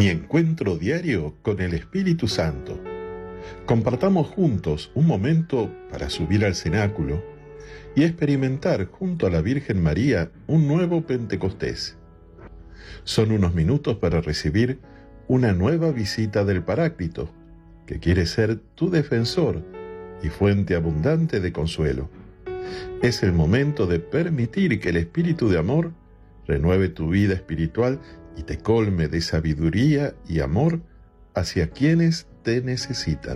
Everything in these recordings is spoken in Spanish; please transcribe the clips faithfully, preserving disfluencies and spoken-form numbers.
Mi encuentro diario con el Espíritu Santo. Compartamos juntos un momento para subir al cenáculo y experimentar junto a la Virgen María un nuevo Pentecostés. Son unos minutos para recibir una nueva visita del Paráclito, que quiere ser tu defensor y fuente abundante de consuelo. Es el momento de permitir que el Espíritu de amor renueve tu vida espiritual y te colme de sabiduría y amor hacia quienes te necesitan.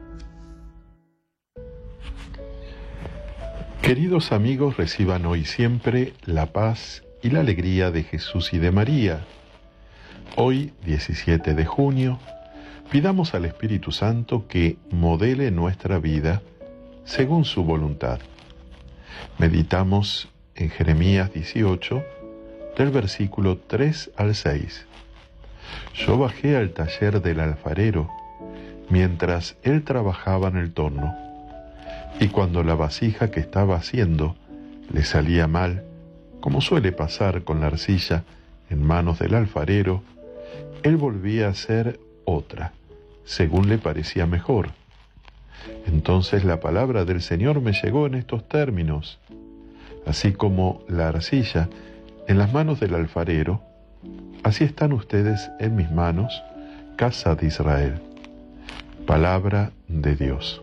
Queridos amigos, reciban hoy siempre la paz y la alegría de Jesús y de María. Hoy, diecisiete de junio, pidamos al Espíritu Santo que modele nuestra vida según su voluntad. Meditamos en Jeremías dieciocho, del versículo tres al seis. Yo bajé al taller del alfarero mientras él trabajaba en el torno, y cuando la vasija que estaba haciendo le salía mal, como suele pasar con la arcilla en manos del alfarero, él volvía a hacer otra, según le parecía mejor. Entonces la palabra del Señor me llegó en estos términos: así como la arcilla en las manos del alfarero, así están ustedes en mis manos, casa de Israel. Palabra de Dios.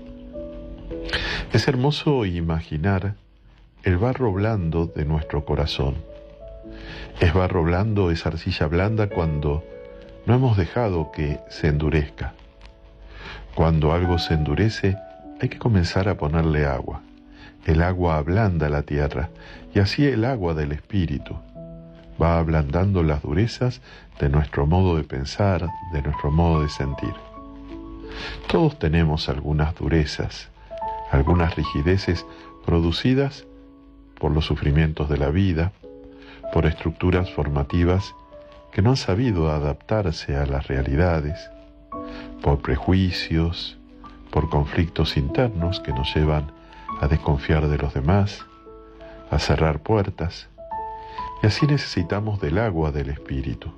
Es hermoso imaginar el barro blando de nuestro corazón. Es barro blando, es arcilla blanda cuando no hemos dejado que se endurezca. Cuando algo se endurece, hay que comenzar a ponerle agua. El agua ablanda la tierra, y así el agua del Espíritu va ablandando las durezas de nuestro modo de pensar, de nuestro modo de sentir. Todos tenemos algunas durezas, algunas rigideces producidas por los sufrimientos de la vida, por estructuras formativas que no han sabido adaptarse a las realidades, por prejuicios, por conflictos internos que nos llevan a desconfiar de los demás, a cerrar puertas, y así necesitamos del agua del Espíritu.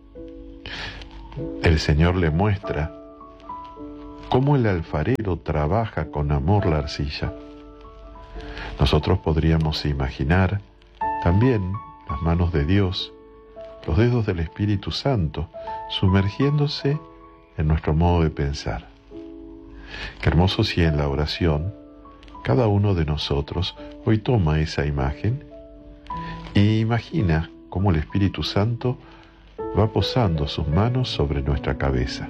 El Señor le muestra cómo el alfarero trabaja con amor la arcilla. Nosotros podríamos imaginar también las manos de Dios, los dedos del Espíritu Santo, sumergiéndose en nuestro modo de pensar. Qué hermoso si en la oración cada uno de nosotros hoy toma esa imagen e imagina cómo el Espíritu Santo va posando sus manos sobre nuestra cabeza.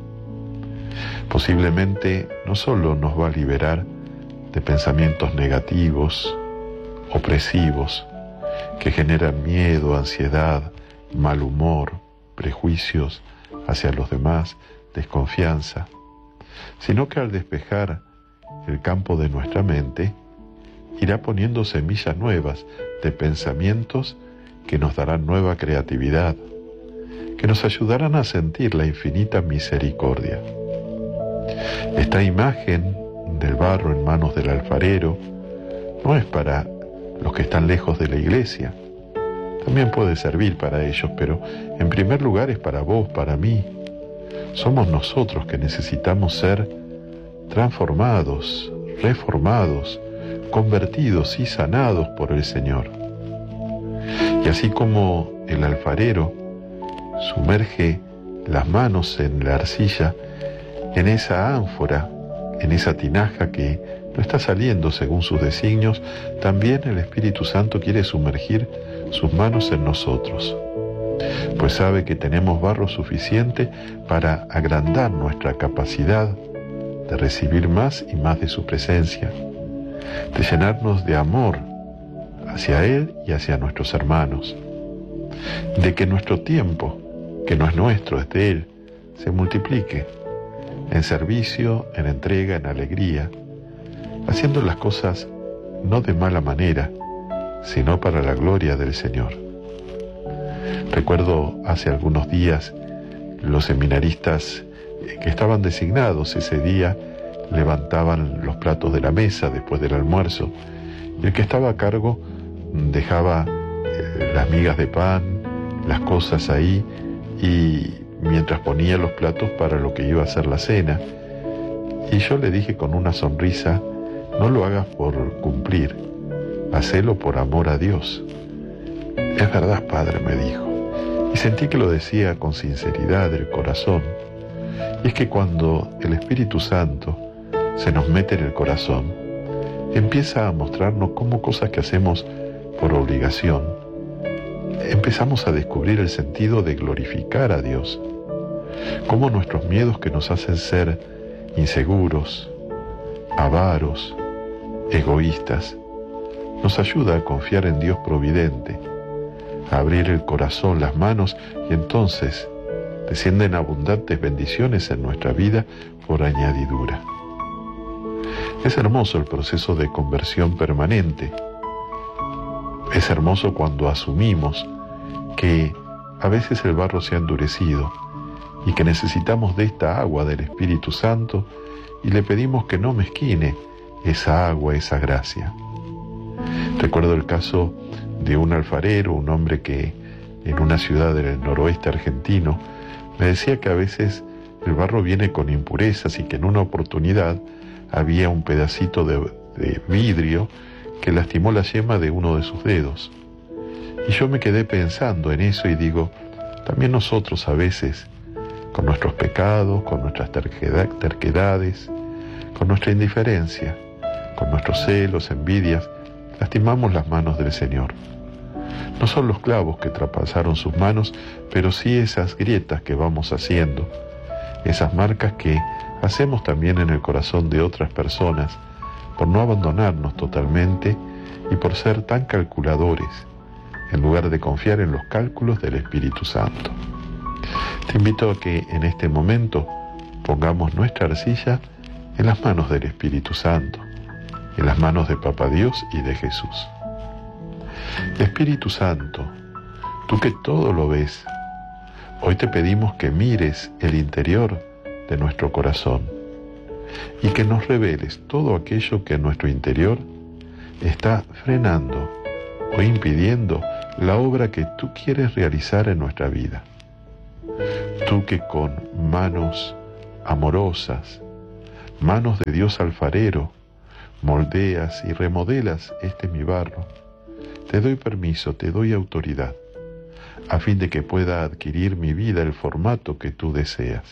Posiblemente no solo nos va a liberar de pensamientos negativos, opresivos, que generan miedo, ansiedad, mal humor, prejuicios hacia los demás, desconfianza, sino que al despejar el campo de nuestra mente, irá poniendo semillas nuevas de pensamientos que nos darán nueva creatividad, que nos ayudarán a sentir la infinita misericordia. Esta imagen del barro en manos del alfarero no es para los que están lejos de la iglesia. También puede servir para ellos, pero en primer lugar es para vos, para mí. Somos nosotros que necesitamos ser transformados, reformados, convertidos y sanados por el Señor. Y así como el alfarero sumerge las manos en la arcilla, en esa ánfora, en esa tinaja que no está saliendo según sus designios, también el Espíritu Santo quiere sumergir sus manos en nosotros, pues sabe que tenemos barro suficiente para agrandar nuestra capacidad de recibir más y más de su presencia, de llenarnos de amor hacia Él y hacia nuestros hermanos, de que nuestro tiempo, que no es nuestro, es de Él, se multiplique en servicio, en entrega, en alegría, haciendo las cosas no de mala manera, sino para la gloria del Señor. Recuerdo hace algunos días los seminaristas que estaban designados ese día levantaban los platos de la mesa después del almuerzo, y el que estaba a cargo dejaba eh, las migas de pan, las cosas ahí, y mientras ponía los platos para lo que iba a ser la cena. Y yo le dije con una sonrisa: no lo hagas por cumplir, hacelo por amor a Dios. Es verdad, Padre, me dijo, y sentí que lo decía con sinceridad del corazón. Y es que cuando el Espíritu Santo se nos mete en el corazón, empieza a mostrarnos cómo cosas que hacemos por obligación, empezamos a descubrir el sentido de glorificar a Dios, cómo nuestros miedos que nos hacen ser inseguros, avaros, egoístas, nos ayuda a confiar en Dios providente, a abrir el corazón, las manos, y entonces descienden abundantes bendiciones en nuestra vida por añadidura. Es hermoso el proceso de conversión permanente. Es hermoso cuando asumimos que a veces el barro se ha endurecido y que necesitamos de esta agua del Espíritu Santo y le pedimos que no mezquine esa agua, esa gracia. Recuerdo el caso de un alfarero, un hombre que en una ciudad del noroeste argentino me decía que a veces el barro viene con impurezas y que en una oportunidad había un pedacito de, de vidrio que lastimó la yema de uno de sus dedos. Y yo me quedé pensando en eso y digo, también nosotros a veces, con nuestros pecados, con nuestras terquedades, con nuestra indiferencia, con nuestros celos, envidias, lastimamos las manos del Señor. No son los clavos que traspasaron sus manos, pero sí esas grietas que vamos haciendo, esas marcas que hacemos también en el corazón de otras personas, por no abandonarnos totalmente y por ser tan calculadores, en lugar de confiar en los cálculos del Espíritu Santo. Te invito a que en este momento pongamos nuestra arcilla en las manos del Espíritu Santo, en las manos de Papá Dios y de Jesús. Espíritu Santo, tú que todo lo ves, hoy te pedimos que mires el interior de nuestro corazón y que nos reveles todo aquello que en nuestro interior está frenando o impidiendo la obra que tú quieres realizar en nuestra vida. Tú que con manos amorosas, manos de Dios alfarero, moldeas y remodelas este mi barro, te doy permiso, te doy autoridad, a fin de que pueda adquirir mi vida el formato que tú deseas.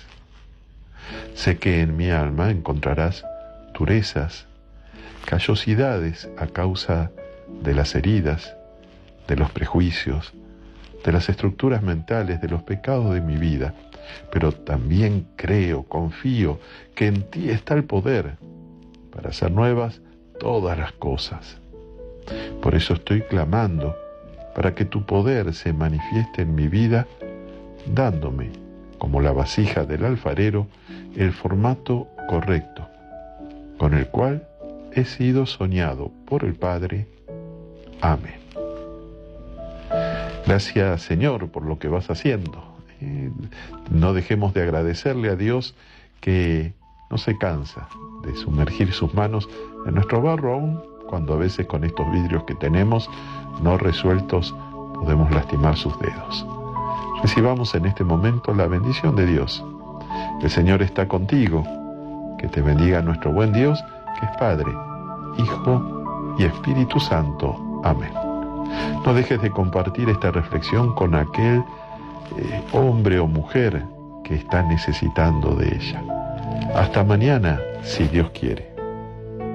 Sé que en mi alma encontrarás durezas, callosidades a causa de las heridas, de los prejuicios, de las estructuras mentales, de los pecados de mi vida, pero también creo, confío que en ti está el poder para hacer nuevas todas las cosas. Por eso estoy clamando para que tu poder se manifieste en mi vida, dándome, como la vasija del alfarero, el formato correcto, con el cual he sido soñado por el Padre. Amén. Gracias, Señor, por lo que vas haciendo. Eh, no dejemos de agradecerle a Dios que no se cansa de sumergir sus manos en nuestro barro, aún cuando a veces con estos vidrios que tenemos no resueltos podemos lastimar sus dedos. Recibamos en este momento la bendición de Dios. El Señor está contigo. Que te bendiga nuestro buen Dios, que es Padre, Hijo y Espíritu Santo. Amén. No dejes de compartir esta reflexión con aquel eh, hombre o mujer que está necesitando de ella. Hasta mañana, si Dios quiere.